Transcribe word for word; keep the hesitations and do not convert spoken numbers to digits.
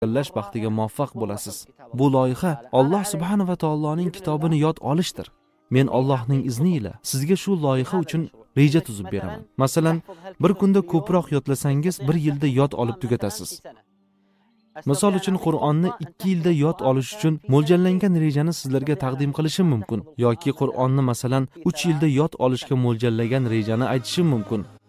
egallash baxtiga muvaffaq bo'lasiz. Bu loyiha Alloh subhanahu va taoloning kitobini yod olishdir. Men Allohning izni ila sizga shu loyiha uchun reja tuzib beraman. Masalan, bir kunda ko'proq yodlasangiz, bir yilda yod olib tugatasiz. Misol uchun Qur'onni ikki yilda yod olish uchun mo'ljallangan rejani sizlarga taqdim qilishim mumkin yoki Qur'onni masalan uch yilda yod olishga mo'ljallagan rejani aytishim mumkin.